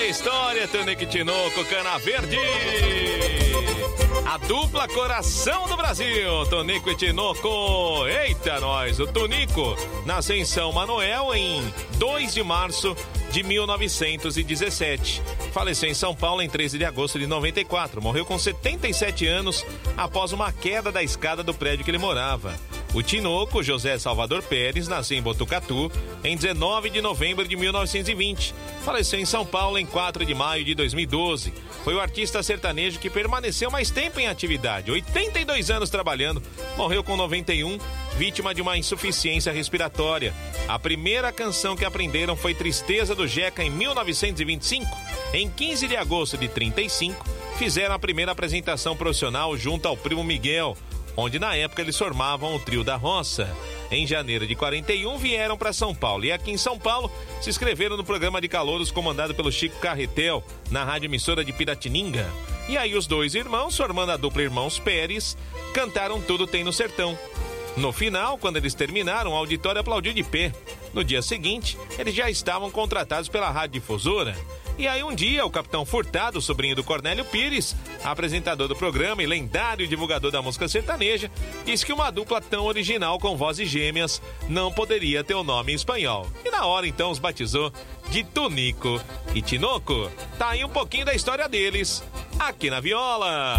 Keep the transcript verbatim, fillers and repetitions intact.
história, Tonico e Tinoco, Cana Verde. A dupla coração do Brasil, Tonico e Tinoco. Eita, nós, o Tonico nasceu em São Manuel em dois de março de mil novecentos e dezessete. Faleceu em São Paulo em treze de agosto de noventa e quatro. Morreu com setenta e sete anos após uma queda da escada do prédio que ele morava. O Tinoco, José Salvador Pérez, nasceu em Botucatu em dezenove de novembro de mil novecentos e vinte. Faleceu em São Paulo em quatro de maio de dois mil e doze. Foi o artista sertanejo que permaneceu mais tempo em atividade, oitenta e dois anos trabalhando. Morreu com noventa e um, vítima de uma insuficiência respiratória. A primeira canção que aprenderam foi Tristeza do Jeca em mil novecentos e vinte e cinco. Em quinze de agosto de trinta e cinco, fizeram a primeira apresentação profissional junto ao primo Miguel, onde na época eles formavam o Trio da Roça. Em janeiro de quarenta e um vieram para São Paulo e aqui em São Paulo se inscreveram no programa de calouros comandado pelo Chico Carretel, na rádio emissora de Piratininga. E aí os dois irmãos, formando a dupla Irmãos Pérez, cantaram Tudo Tem no Sertão. No final, quando eles terminaram, o auditório aplaudiu de pé. No dia seguinte, eles já estavam contratados pela Rádio Difusora. E aí um dia, o Capitão Furtado, sobrinho do Cornélio Pires, apresentador do programa e lendário divulgador da música sertaneja, disse que uma dupla tão original com vozes gêmeas não poderia ter o nome em espanhol. E na hora, então, os batizou de Tonico e Tinoco. Tá aí um pouquinho da história deles, aqui na Viola.